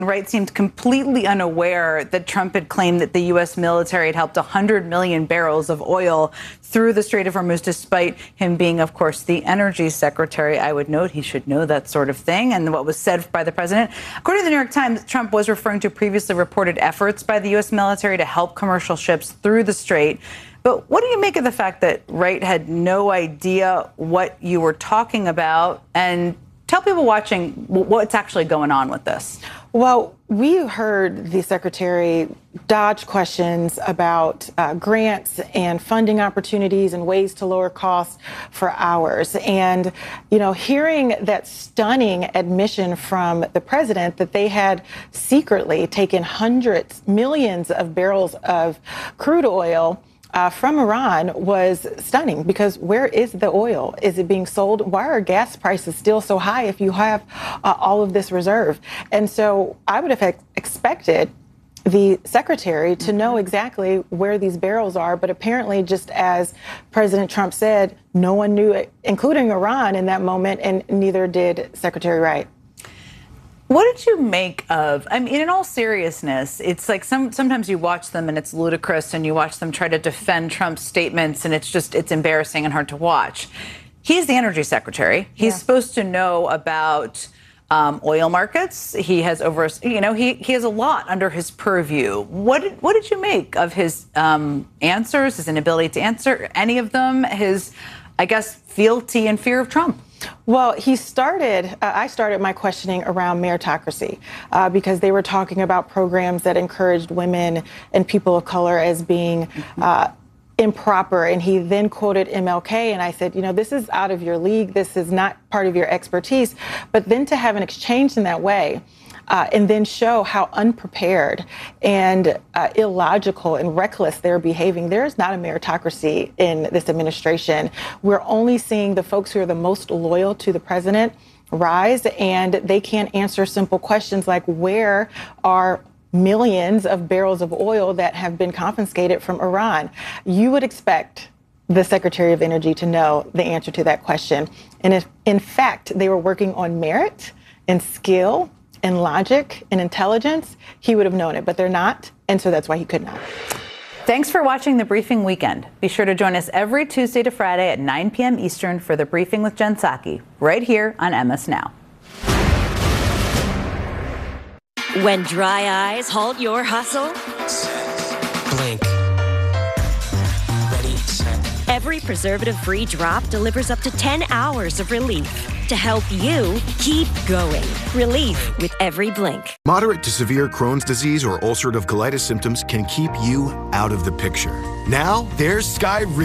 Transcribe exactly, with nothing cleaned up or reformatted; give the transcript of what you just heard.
Wright seemed completely unaware that Trump had claimed that the U S military had helped one hundred million barrels of oil through the Strait of Hormuz, despite him being, of course, the energy secretary. I would note he should know that sort of thing and what was said by the president. According to the New York Times, Trump was referring to previously reported efforts by the U S military to help commercial ships through the Strait. But what do you make of the fact that Wright had no idea what you were talking about? And tell people watching what's actually going on with this. Well, we heard the secretary dodge questions about uh, grants and funding opportunities and ways to lower costs for hours. And, you know, hearing that stunning admission from the president that they had secretly taken hundreds, millions of barrels of crude oil Uh, from Iran was stunning, because where is the oil? Is it being sold? Why are gas prices still so high if you have uh, all of this reserve? And so I would have ex- expected the secretary to know exactly where these barrels are. But apparently, just as President Trump said, no one knew it, including Iran in that moment, and neither did Secretary Wright. What did you make of, I mean, in all seriousness, it's like some sometimes you watch them and it's ludicrous, and you watch them try to defend Trump's statements, and it's just, it's embarrassing and hard to watch. He's the energy secretary. He's yeah. supposed to know about um, oil markets. He has over, you know, he, he has a lot under his purview. What did, what did you make of his um, answers, his inability to answer any of them, his, I guess, fealty and fear of Trump? Well, he started, uh, I started my questioning around meritocracy uh, because they were talking about programs that encouraged women and people of color as being uh, improper. And he then quoted M L K. And I said, you know, this is out of your league. This is not part of your expertise. But then to have an exchange in that way, Uh, and then show how unprepared and uh, illogical and reckless they're behaving. There is not a meritocracy in this administration. We're only seeing the folks who are the most loyal to the president rise, and they can't answer simple questions like, where are millions of barrels of oil that have been confiscated from Iran? You would expect the Secretary of Energy to know the answer to that question. And if, in fact, they were working on merit and skill and logic and intelligence, he would have known it, but they're not, and so that's why he could not. Thanks for watching The Briefing Weekend. Be sure to join us every Tuesday to Friday at nine p.m. Eastern for The Briefing with Jen Psaki, right here on M S Now. When dry eyes halt your hustle, blink. Ready, set. Every preservative-free drop delivers up to ten hours of relief to help you keep going. Relief with every blink. Moderate to severe Crohn's disease or ulcerative colitis symptoms can keep you out of the picture. Now, there's Sky